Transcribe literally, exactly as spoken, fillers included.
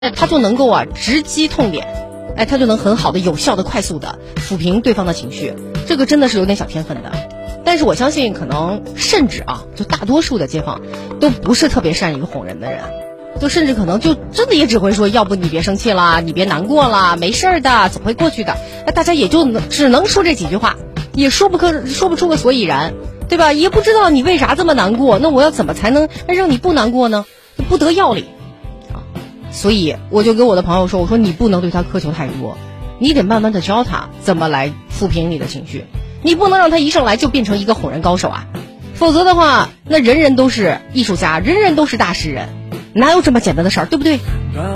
他就能够啊直击痛点，哎，他就能很好的、有效的、快速的抚平对方的情绪，这个真的是有点小天分的。但是我相信，可能甚至啊，就大多数的街坊都不是特别善于哄人的人，就甚至可能就真的也只会说，要不你别生气啦，你别难过啦，没事儿的，总会过去的。那大家也就能只能说这几句话，也说不可说不出个所以然，对吧？也不知道你为啥这么难过，那我要怎么才能让你不难过呢？不得要领。所以我就跟我的朋友说，我说你不能对他苛求太多，你得慢慢的教他怎么来抚平你的情绪，你不能让他一上来就变成一个哄人高手啊，否则的话，那人人都是艺术家，人人都是大诗人，哪有这么简单的事儿，对不对？